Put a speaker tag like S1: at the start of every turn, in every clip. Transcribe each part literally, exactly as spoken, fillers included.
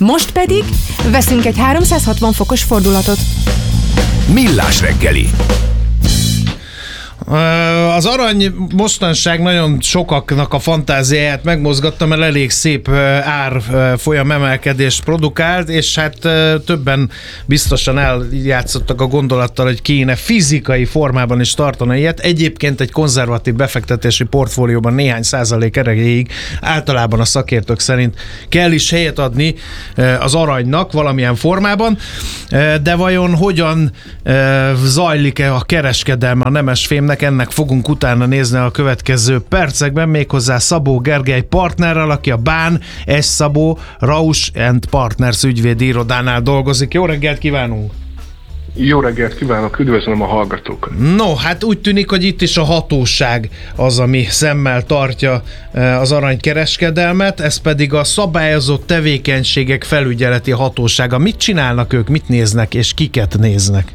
S1: Most pedig veszünk egy háromszázhatvan fokos fordulatot.
S2: Millás reggeli.
S3: Az arany mostanság nagyon sokaknak a fantáziáját megmozgatta, mert elég szép árfolyam emelkedést produkált, és hát többen biztosan eljátszottak a gondolattal, hogy kéne fizikai formában is tartani ilyet. Egyébként egy konzervatív befektetési portfólióban néhány százalék erejéig általában a szakértők szerint kell is helyet adni az aranynak valamilyen formában, de vajon hogyan zajlik-e a kereskedelme a nemesfémnek? Ennek fogunk utána nézni a következő percekben, méghozzá Szabó Gergely partnerrel, aki a Bán S. Szabó Rausch and Partners ügyvédi irodánál dolgozik. Jó reggelt kívánunk!
S4: Jó reggelt kívánok, üdvözlöm a hallgatókat!
S3: No, hát úgy tűnik, hogy itt is a hatóság az, ami szemmel tartja az aranykereskedelmet, ez pedig a szabályozott tevékenységek felügyeleti hatósága. Mit csinálnak ők, mit néznek és kiket néznek?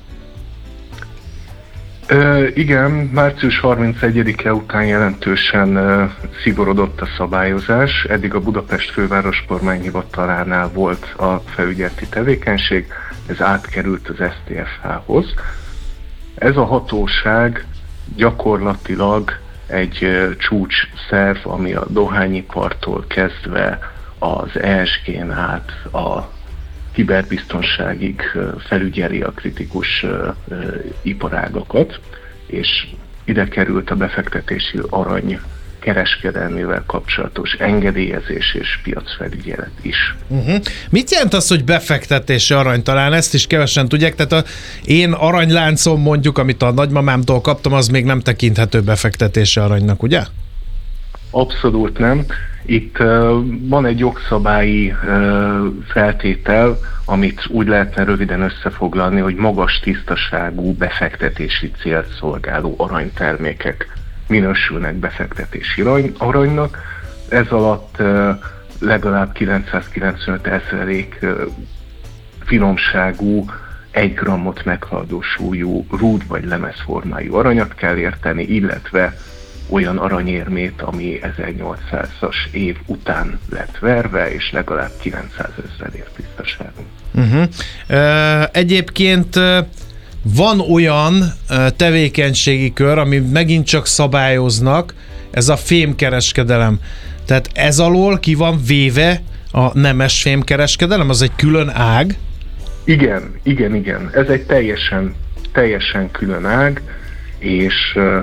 S4: Ö, igen, március harmincegyedike után jelentősen ö, szigorodott a szabályozás. Eddig a Budapest Főváros Kormányhivatalánál volt a felügyeleti tevékenység, ez átkerült az es té ef há-hoz. Ez a hatóság gyakorlatilag egy ö, csúcsszerv, ami a dohányipartól kezdve az é es gén át a kiberbiztonságig felügyeli a kritikus iparágakat, és ide került a befektetési arany kereskedelmével kapcsolatos engedélyezés és piacfelügyelet is.
S3: Uh-huh. Mit jelent az, hogy befektetési arany? Talán ezt is kevesen tudják, tehát a én aranyláncom mondjuk, amit a nagymamámtól kaptam, az még nem tekinthető befektetési aranynak, ugye?
S4: Abszolút nem. Itt uh, van egy jogszabályi uh, feltétel, amit úgy lehetne röviden összefoglalni, hogy magas tisztaságú befektetési célt szolgáló aranytermékek minősülnek befektetési arany, aranynak. Ez alatt uh, legalább kilencszázkilencvenöt ezerék uh, finomságú, egy grammot meghaladó súlyú rúd vagy lemezformájú aranyat kell érteni, illetve olyan aranyérmét, ami ezernyolcszázas év után lett verve, és legalább kilencszázezer év tisztaságú.
S3: Uh-huh. Uh, egyébként uh, van olyan uh, tevékenységi kör, ami megint csak szabályoznak, ez a fémkereskedelem. Tehát ez alól ki van véve a nemes fémkereskedelem? Az egy külön ág?
S4: Igen, igen, igen. Ez egy teljesen, teljesen külön ág, és uh,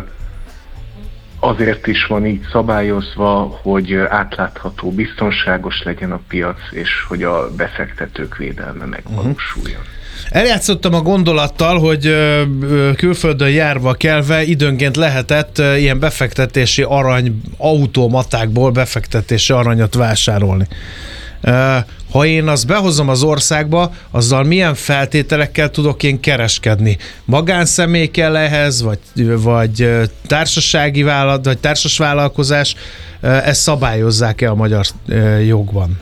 S4: azért is van így szabályozva, hogy átlátható, biztonságos legyen a piac, és hogy a befektetők védelme megvalósuljon.
S3: Eljátszottam a gondolattal, hogy külföldön járva kelve időnként lehetett ilyen befektetési arany automatákból befektetési aranyat vásárolni. Ha én azt behozom az országba, azzal milyen feltételekkel tudok én kereskedni? Magánszemély kell ehhez, vagy, vagy társasági vállalat, vagy társasvállalkozás, ezt szabályozzák-e a magyar jogban?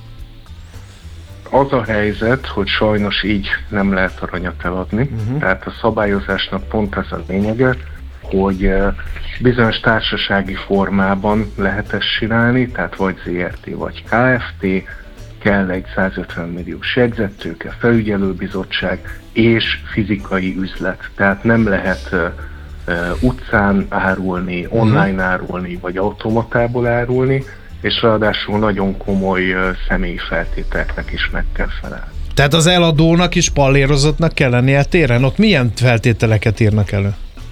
S4: Az a helyzet, hogy sajnos így nem lehet aranyat eladni, uh-huh. tehát a szabályozásnak pont ez a lényege, hogy bizonyos társasági formában lehet ezt csinálni, tehát vagy zé er té, vagy ká ef té, kell egy százötven milliós jegyzettőke, felügyelőbizottság és fizikai üzlet. Tehát nem lehet uh, uh, utcán árulni, online árulni, vagy automatából árulni, és ráadásul nagyon komoly uh, személyi feltételeknek is meg kell felelni.
S3: Tehát az eladónak is pallérozottnak kell lennie téren? Ott milyen feltételeket írnak elő?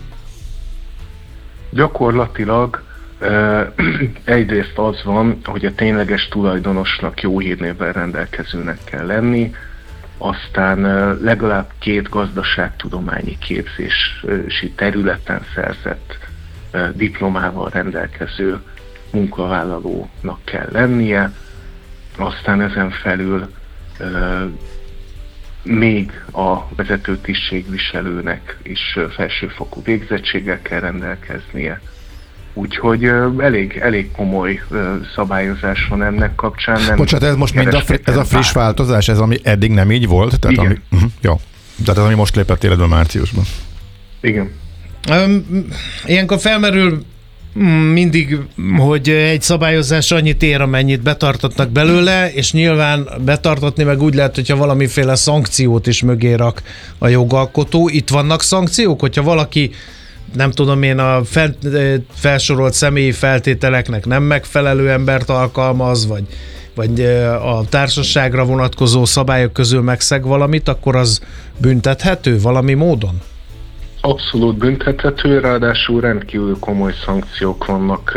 S4: Gyakorlatilag uh, egyrészt az van, hogy a tényleges tulajdonosnak jó hírnévvel rendelkezőnek kell lenni, aztán uh, legalább két gazdaságtudományi képzési területen szerzett uh, diplomával rendelkező munkavállalónak kell lennie, aztán ezen felül uh, még a vezető tisztségviselőnek is felsőfokú végzettséggel kell rendelkeznie. Úgyhogy uh, elég, elég komoly uh, szabályozás van ennek kapcsán. Nem
S2: Bocsánat, ez most mind a, fri- ez a friss bár. változás, ez ami eddig nem így volt? Tehát
S4: Igen.
S2: Ami, uh-huh, jó. Tehát ez ami most lépett életbe márciusban.
S4: Igen.
S3: Um, ilyenkor felmerül mindig, hogy egy szabályozás annyit ér, amennyit betartatnak belőle, és nyilván betartatni meg úgy lehet, hogyha valamiféle szankciót is mögé rak a jogalkotó. Itt vannak szankciók, hogyha valaki, nem tudom én, a fent, felsorolt személyi feltételeknek nem megfelelő embert alkalmaz, vagy, vagy a társaságra vonatkozó szabályok közül megszeg valamit, akkor az büntethető valami módon?
S4: Abszolút büntethető, ráadásul rendkívül komoly szankciók vannak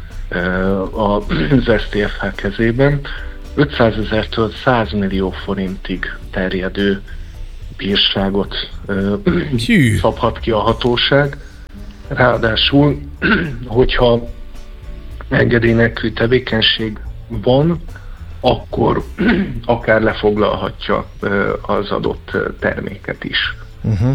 S4: az es té ef há kezében. ötszázezertől száz millió forintig terjedő bírságot szabhat ki a hatóság. Ráadásul, hogyha engedély nélküli tevékenység van, akkor akár lefoglalhatja az adott terméket is.
S3: Uh-huh.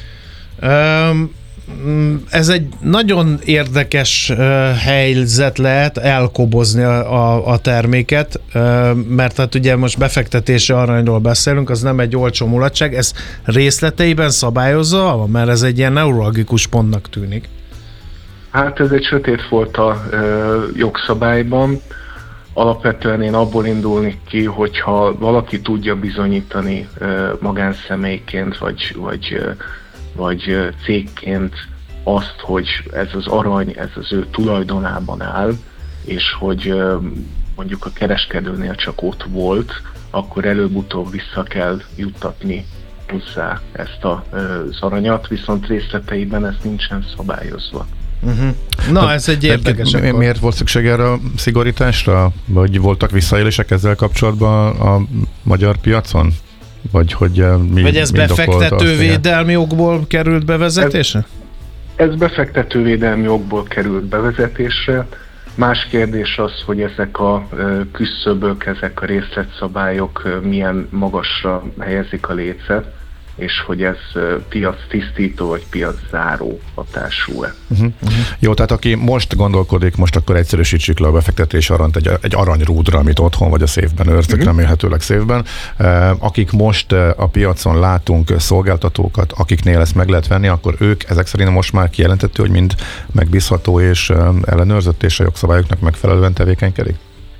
S3: Ez egy nagyon érdekes helyzet lehet elkobozni a, a terméket, mert hát ugye most befektetési aranyról beszélünk, az nem egy olcsó mulatság, ez részleteiben szabályozza, mert ez egy ilyen neuralgikus pontnak tűnik.
S4: Hát ez egy sötét volt a jogszabályban. Alapvetően én abból indulnék ki, hogyha valaki tudja bizonyítani magánszemélyként, vagy, vagy vagy cégként azt, hogy ez az arany, ez az ő tulajdonában áll, és hogy mondjuk a kereskedőnél csak ott volt, akkor előbb-utóbb vissza kell juttatni hozzá ezt az aranyat, viszont részleteiben ez nincsen szabályozva.
S3: Uh-huh. Na, ez egy érdekes.
S2: Mi, miért volt szükség erre a szigorításra? Vagy voltak visszaélések ezzel kapcsolatban a magyar piacon? Vagy, hogy mi,
S3: Vagy ez befektetővédelmi jogból került bevezetésre?
S4: Ez, ez befektetővédelmi jogból került bevezetésre. Más kérdés az, hogy ezek a küszöbök, ezek a részletszabályok milyen magasra helyezik a lécet, és hogy ez piac tisztító vagy piac záró hatású-e.
S2: Uh-huh. Uh-huh. Jó, tehát aki most gondolkodik, most akkor egyszerűsítsük le a befektetés arant egy, egy aranyrúdra, amit otthon vagy a széfben őrzök, uh-huh. remélhetőleg széfben. Uh, akik most uh, a piacon látunk szolgáltatókat, akiknél ezt meg lehet venni, akkor ők ezek szerint most már kijelentető, hogy mind megbízható és uh, ellenőrzött és a jogszabályoknak megfelelően tevékenykedik?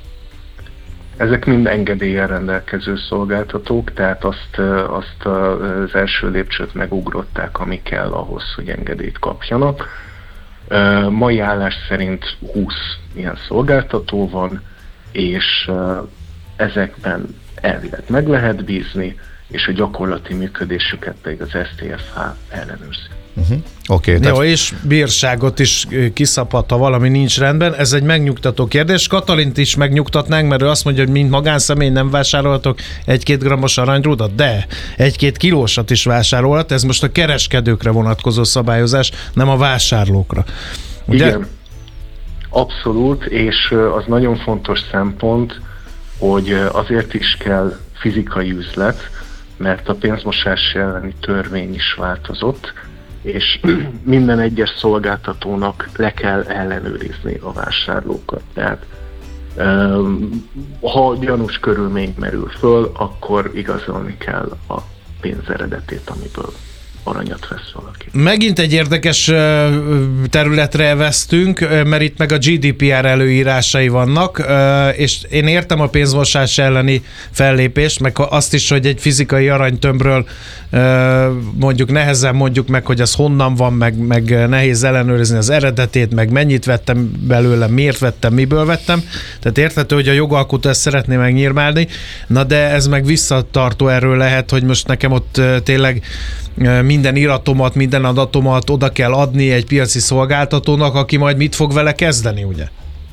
S4: Ezek mind engedéllyel rendelkező szolgáltatók, tehát azt, azt az első lépcsőt megugrották, ami kell ahhoz, hogy engedélyt kapjanak. Mai állás szerint húsz ilyen szolgáltató van, és ezekben elvileg meg lehet bízni, és a gyakorlati működésüket pedig az es té ef há ellenőrzi.
S2: Uh-huh. Okay,
S3: Jó,
S2: tehát...
S3: és bírságot is kiszabhat, ha valami nincs rendben. Ez egy megnyugtató kérdés. Katalint is megnyugtatnánk, mert ő azt mondja, hogy mint magánszemély nem vásárolhatok egy-két grammos aranyrudat, de egy-két kilósat is vásárolhat. Ez most a kereskedőkre vonatkozó szabályozás, nem a vásárlókra. Ugye?
S4: Igen, abszolút, és az nagyon fontos szempont, hogy azért is kell fizikai üzlet, mert a pénzmosás elleni törvény is változott, és minden egyes szolgáltatónak le kell ellenőrizni a vásárlókat. Tehát ha gyanús körülmény merül föl, akkor igazolni kell a pénz eredetét, amiből aranyat vesz valaki.
S3: Megint egy érdekes területre vesztünk, mert itt meg a gé dé pé er előírásai vannak, és én értem a pénzmosás elleni fellépést, meg azt is, hogy egy fizikai aranytömbről mondjuk nehezen mondjuk meg, hogy az honnan van, meg, meg nehéz ellenőrizni az eredetét, meg mennyit vettem belőle, miért vettem, miből vettem. Tehát érthető, hogy a jogalkotó ezt szeretné megnyírmálni, na de ez meg visszatartó erről lehet, hogy most nekem ott tényleg minden iratomat, minden adatomat oda kell adni egy piaci szolgáltatónak, aki majd mit fog vele kezdeni, ugye?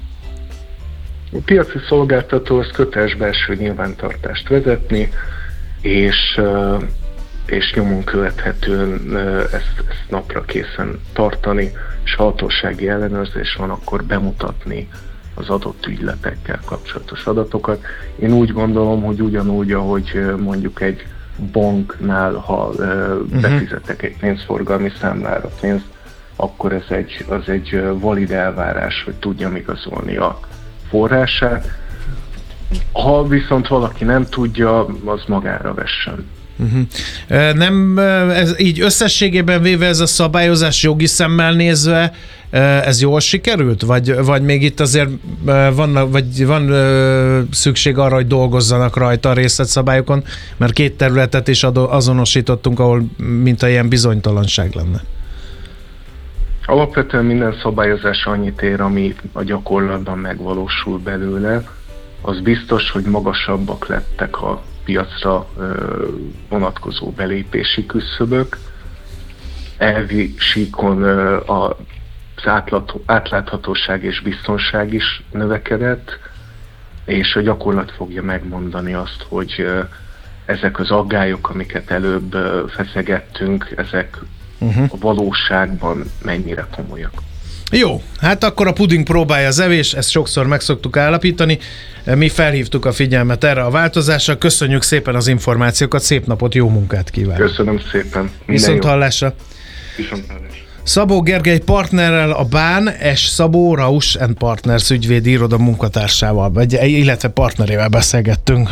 S4: A piaci szolgáltató az köteles belső nyilvántartást vezetni, és, és nyomon követhetően ezt, ezt napra készen tartani, és ha hatósági ellenőrzés van, akkor bemutatni az adott ügyletekkel kapcsolatos adatokat. Én úgy gondolom, hogy ugyanúgy, ahogy mondjuk egy banknál, ha uh, befizetek egy pénzforgalmi számlára pénzt, akkor ez egy, az egy valid elvárás, hogy tudjam igazolni a forrását. Ha viszont valaki nem tudja, az magára vessen
S3: Uh-huh. Nem, ez így összességében véve ez a szabályozás jogi szemmel nézve, ez jól sikerült? Vagy, vagy még itt azért van, vagy van szükség arra, hogy dolgozzanak rajta a részletszabályokon, mert két területet is azonosítottunk, ahol mintha ilyen bizonytalanság lenne.
S4: Alapvetően minden szabályozás annyit ér, ami a gyakorlatban megvalósul belőle. Az biztos, hogy magasabbak lettek a piacra vonatkozó belépési küszöbök. Elvi síkon az átláthatóság és biztonság is növekedett, és a gyakorlat fogja megmondani azt, hogy ezek az aggályok, amiket előbb feszegettünk, ezek uh-huh. a valóságban mennyire komolyak.
S3: Jó, hát akkor a puding próbálja az evés, ezt sokszor meg szoktuk állapítani. Mi felhívtuk a figyelmet erre a változásra. Köszönjük szépen az információkat, szép napot, jó munkát kívánok!
S4: Köszönöm szépen!
S3: Viszont hallásra!
S4: Viszont hallásra!
S3: Szabó Gergely partnerrel, a Bán S. Szabó Rausch and Partners ügyvédi iroda munkatársával, vagy, illetve partnerével beszélgettünk.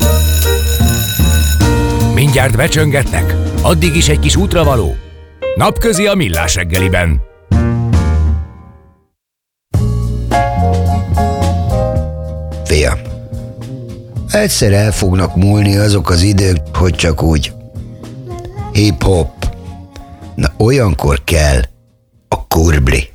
S5: Mindjárt becsöngetnek? Addig is egy kis útravaló. Napközi a Millás reggeliben.
S6: Fiam, egyszer el fognak múlni azok az idők, hogy csak úgy hip-hop. Na olyankor kell a kurbli.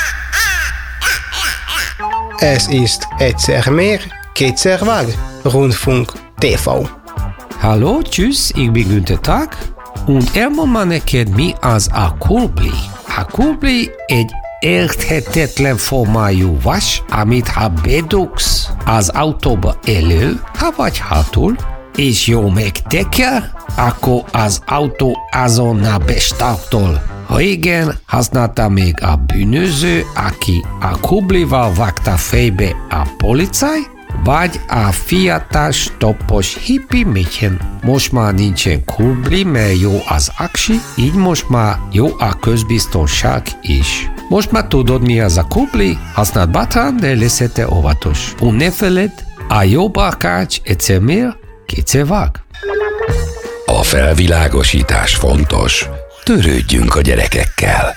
S7: Ez ist egyszer mehr, kétszer Waag, Rundfunk té vé.
S8: Hallo, tschüss, ich bin Günther Tag, und elmond ma neked mi az a kurbli. A kurbli egy érthetetlen formájú vas, amit ha bedugsz az autóba elő, ha vagy hátul, és jó megteker, akkor az autó azonnal bestartol. Régen használta még a bűnöző, aki a kublival vágta fejbe a policaj, vagy a fiatal toppos hippi mädchen. Most már nincsen kubli, mert jó az aksi, így most már jó a közbiztonság is. Most már tudod, mi az a kubli, használd bátran, de leszete óvatos. Und ne feled, a jó barkács egyszer mér, kétszer vág.
S5: A felvilágosítás fontos. Törődjünk a gyerekekkel.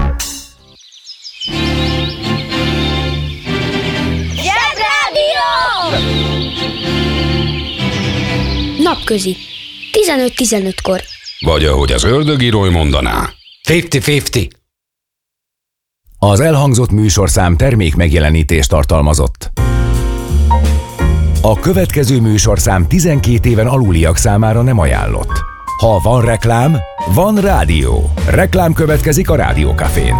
S9: Napközi. tizenöt tizenötkor.
S5: Vagy ahogy az ördögírói mondaná.
S8: ötven-ötven.
S5: Az elhangzott műsorszám termék megjelenítést tartalmazott. A következő műsorszám tizenkét éven aluliak számára nem ajánlott. Ha van reklám, van rádió. Reklám következik a Rádió Cafén.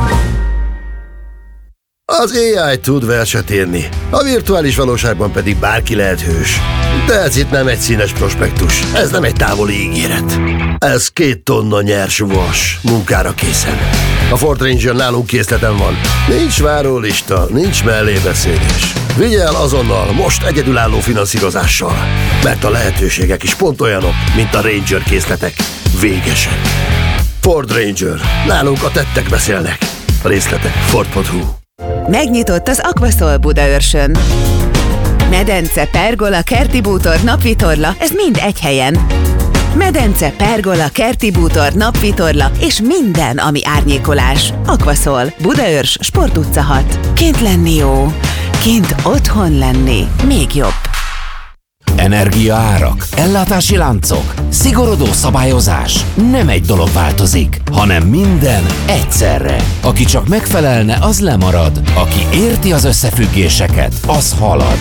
S10: Az á i tud verset írni, a virtuális valóságban pedig bárki lehet hős. De ez itt nem egy színes prospektus, ez nem egy távoli ígéret. Ez két tonna nyers vas, munkára készen. A Ford Ranger nálunk készleten van. Nincs várólista, nincs mellébeszélés. Vigye el azonnal, most egyedülálló finanszírozással. Mert a lehetőségek is pont olyanok, mint a Ranger készletek. Végesen. Ford Ranger. Nálunk a tettek beszélnek. A részletek ford pont hu.
S11: Megnyitott az Aquaszol Budaörsön. Medence, pergola, kerti bútor, napvitorla, ez mind egy helyen. Medence, pergola, kerti bútor, napvitorla és minden, ami árnyékolás. Aquaszol, Budaörs, Sport utca hat. Kint lenni jó, kint otthon lenni még jobb.
S12: Energiaárak, ellátási láncok, szigorodó szabályozás. Nem egy dolog változik, hanem minden egyszerre. Aki csak megfelelne, az lemarad. Aki érti az összefüggéseket, az halad.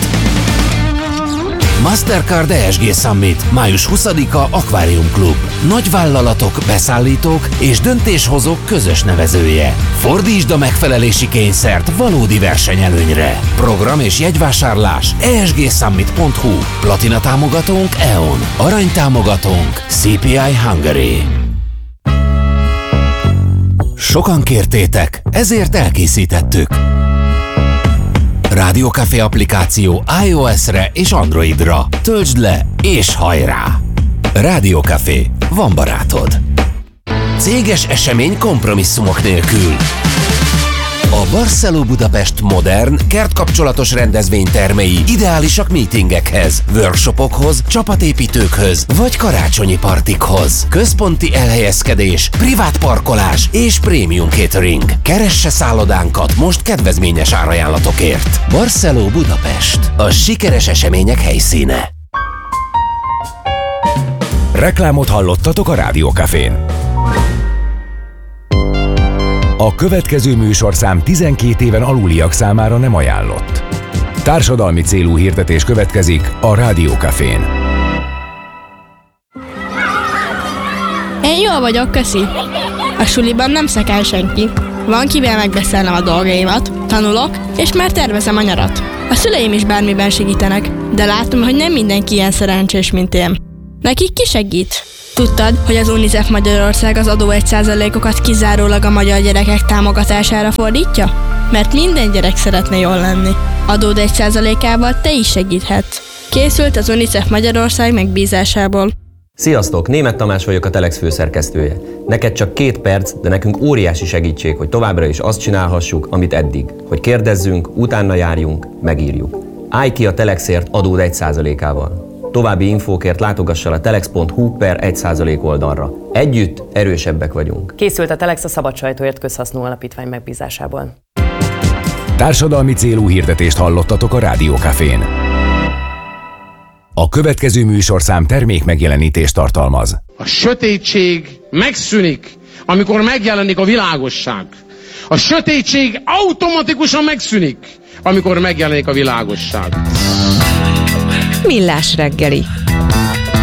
S12: Mastercard e es gé Summit, május huszadika Aquarium Club. Nagyvállalatok, beszállítók és döntéshozók közös nevezője. Fordítsd a megfelelési kényszert valódi versenyelőnyre. Program és jegyvásárlás e es gé summit pont hu. Platina támogatónk e on. Arany támogatónk cé pé i Hungary. Sokan kértétek, ezért elkészítettük. Rádió Café applikáció iOS-re és Androidra. Töltsd le és hajrá! Rádió Café. Van barátod. Céges esemény kompromisszumok nélkül. A Barceló Budapest modern, kertkapcsolatos rendezvénytermei ideálisak meetingekhez, workshopokhoz, csapatépítőkhöz vagy karácsonyi partikhoz. Központi elhelyezkedés, privát parkolás és prémium catering. Keresse szállodánkat most kedvezményes árajánlatokért. Barceló Budapest. A sikeres események helyszíne.
S5: Reklámot hallottatok a Rádiókafén. A következő műsorszám tizenkét éven aluliak számára nem ajánlott. Társadalmi célú hirdetés következik a Rádiókafén.
S13: Én jól vagyok, köszi. A suliban nem szekál senki. Van kivel megbeszélnem a dolgaimat, tanulok, és már tervezem a nyarat. A szüleim is bármiben segítenek, de látom, hogy nem mindenki ilyen szerencsés, mint én. Nekik ki segít? Tudtad, hogy az UNICEF Magyarország az adó egy százalékokat kizárólag a magyar gyerekek támogatására fordítja? Mert minden gyerek szeretne jól lenni. Adód egy százalékával te is segíthetsz. Készült az UNICEF Magyarország megbízásából.
S14: Sziasztok, Németh Tamás vagyok, a Telex főszerkesztője. Neked csak két perc, de nekünk óriási segítség, hogy továbbra is azt csinálhassuk, amit eddig. Hogy kérdezzünk, utána járjunk, megírjuk. Állj ki a Telexért adód egy százalékával. További infókért látogass el a telex pont hu per egy százalék oldalra. Együtt erősebbek vagyunk.
S15: Készült a Telex a Szabad Sajtóért Közhasznú Alapítvány megbízásából.
S5: Társadalmi célú hirdetést hallottatok a Rádiókafén. A következő műsorszám termék megjelenítést tartalmaz.
S16: A sötétség megszűnik, amikor megjelenik a világosság. A sötétség automatikusan megszűnik, amikor megjelenik a világosság.
S17: Millás reggeli.